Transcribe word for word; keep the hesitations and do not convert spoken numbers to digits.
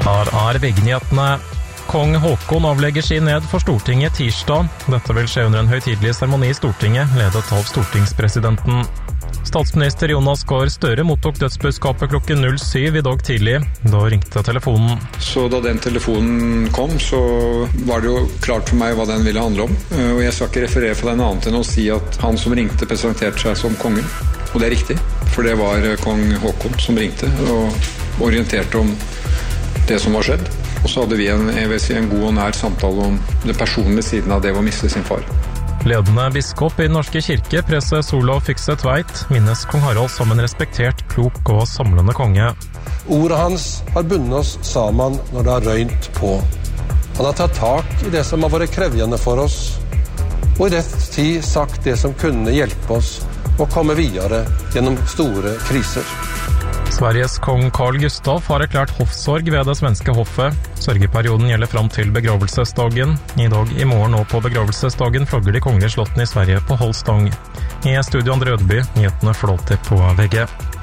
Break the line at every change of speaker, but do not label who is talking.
Her er V G-nyhetene. Kong Håkon avlegger sin ned for Stortinget tirsdag. Dette vil skje under en høytidelig seremoni i Stortinget, ledet av stortingspresidenten. Statsminister Jonas Gahr Støre mottok dødsbudskapet klokken null syv i dag tidlig. Da ringte telefonen.
Så da den telefonen kom, så var det jo klart for meg hva den ville handle om. Og jeg skal ikke referere for den annet enn å si at han som ringte presenterte seg som kongen. Og det er riktig, for det var kong Håkon som ringte og orienterte om det som var skjedd. Og så hadde vi en, jeg vil si, en god og nær samtale om det personlige siden av det å miste sin far.
Ledende biskop i Den norske kirke, preses Olav Fykse Tveit, minnes kong Harald som en respektert, klok og samlende konge.
Ordet hans har bundet oss sammen når det har røynt på. Han har tatt tak i det som har vært krevjende for oss, og i rett tid sagt det som kunne hjelpe oss å komme videre gjennom store kriser.
Sveriges kong Carl Gustaf har erklært hoffsorg ved det svenske hoffet. Sørgeperioden gjelder frem til begravelsesdagen. I dag, i morgen og på begravelsesdagen flagger de kongelige slottene i Sverige på halv stang. I studio Andre Ødeby, nyhetene flåter på V G.